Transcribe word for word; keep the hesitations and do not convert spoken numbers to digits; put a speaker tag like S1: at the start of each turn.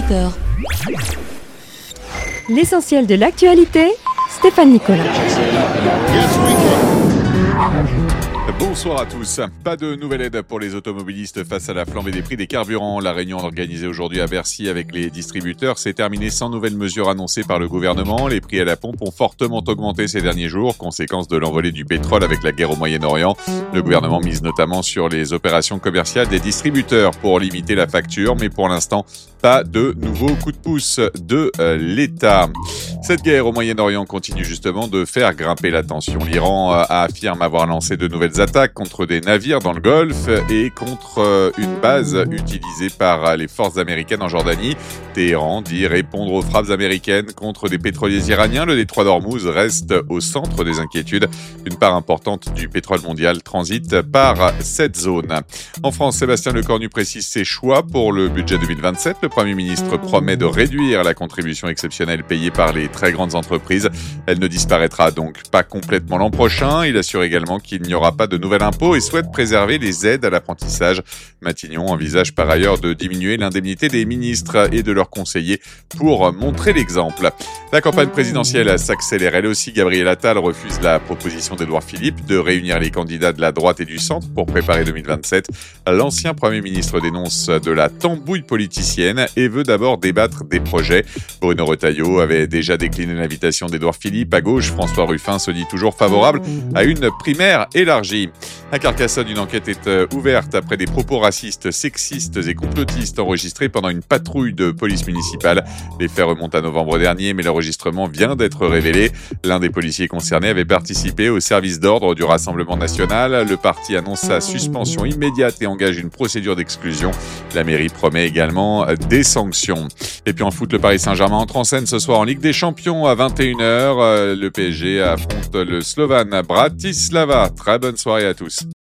S1: heures.
S2: L'essentiel de l'actualité, Stéphane Nicolas.
S3: Bonsoir à tous. Pas de nouvelle aide pour les automobilistes face à la flambée des prix des carburants. La réunion organisée aujourd'hui à Bercy avec les distributeurs s'est terminée sans nouvelles mesures annoncées par le gouvernement. Les prix à la pompe ont fortement augmenté ces derniers jours, conséquence de l'envolée du pétrole avec la guerre au Moyen-Orient. Le gouvernement mise notamment sur les opérations commerciales des distributeurs pour limiter la facture, mais pour l'instant, pas de nouveaux coups de pouce de euh, l'État. Cette guerre au Moyen-Orient continue justement de faire grimper la tension. L'Iran euh, affirme avoir lancé de nouvelles attaques contre des navires dans le Golfe et contre euh, une base utilisée par les forces américaines en Jordanie. Téhéran dit répondre aux frappes américaines contre des pétroliers iraniens. Le détroit d'Ormuz reste au centre des inquiétudes. Une part importante du pétrole mondial transite par cette zone. En France, Sébastien Lecornu précise ses choix pour le budget deux mille vingt-sept. Le Premier ministre promet de réduire la contribution exceptionnelle payée par les très grandes entreprises. Elle ne disparaîtra donc pas complètement l'an prochain. Il assure également qu'il n'y aura pas de nouvel impôt et souhaite préserver les aides à l'apprentissage. Matignon envisage par ailleurs de diminuer l'indemnité des ministres et de leurs conseillers pour montrer l'exemple. La campagne présidentielle s'accélère elle aussi. Gabriel Attal refuse la proposition d'Édouard Philippe de réunir les candidats de la droite et du centre pour préparer deux mille vingt-sept. L'ancien Premier ministre dénonce de la tambouille politicienne et veut d'abord débattre des projets. Bruno Retailleau avait déjà décliné l'invitation d'Édouard Philippe. À gauche, François Ruffin se dit toujours favorable à une primaire élargie. À Carcassonne, une enquête est euh, ouverte après des propos racistes, sexistes et complotistes enregistrés pendant une patrouille de police municipale. Les faits remontent à novembre dernier, mais l'enregistrement vient d'être révélé. L'un des policiers concernés avait participé au service d'ordre du Rassemblement national. Le parti annonce sa suspension immédiate et engage une procédure d'exclusion. La mairie promet également des sanctions. Et puis en foot, le Paris Saint-Germain entre en scène ce soir en Ligue des Champions à vingt et une heures. Le P S G affronte le Slovan Bratislava. Très bonne soirée à tous.